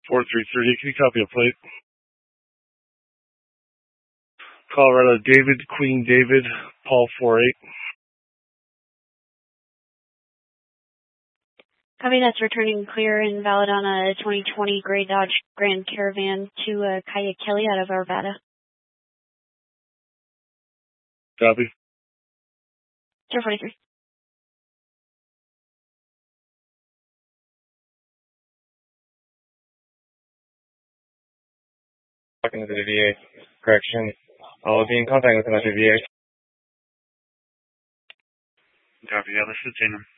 4330, can you copy a plate? Colorado David, Queen David, Paul 48. Copy, that's returning clear and valid on a 2020 gray Dodge Grand Caravan to Kaya Kelly out of Arvada. Copy. 043. Talking to the VA. Correction. I'll be in contact with another VA. Copy, yeah, this is Tatum.